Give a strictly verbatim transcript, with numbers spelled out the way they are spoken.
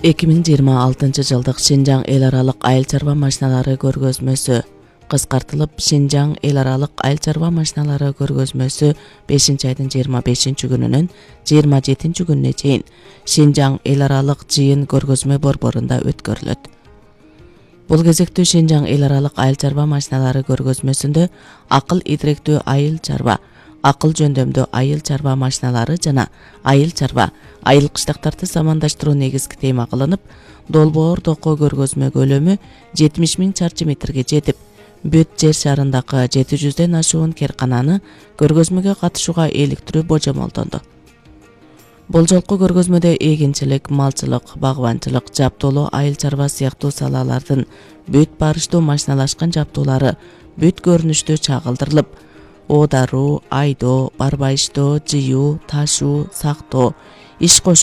эки миң жыйырма алтынчы жылдык Шинжаң эл аралык айыл чарба машиналары көргөзмөсү кыскартылып Шинжаң эл аралык айыл чарба машиналары көргөзмөсү бешинчи айдын жыйырма бешинчи күнүнөн жыйырма жетинчи күнүнө чейин Шинжаң эл аралык жыйын көргөзмө борборунда өткөрүлөт. Бул кезектүү Шинжаң эл аралык айыл чарба машиналары көргөзмөсүндө акыл идиректүү айыл чарба, акыл жөндөмдүү айыл чарба машиналары жана айыл чарба, айыл кыштактарды замандаштыруу негизги тема кылынып, долбоор токко көргөзмө көлөмү жетимиш миң чарчы метрге жетип, бүт жер шарындагы жети жүздөн ашуун керкананы көргөзмөгө катышууга иликтирүү божомолдонду. Бул жолку көргөзмөдө эгинчилик, малчылык, багбанчылык, жаптоолоо айыл чарба сыяктуу салалардын бүт барыштуу машиналашкан жаптуулары бүт көрүнүштүү чагылдырылып, оодаруу, айдоо, барбайыштоо, жыюу, ташуу, сактоо, иш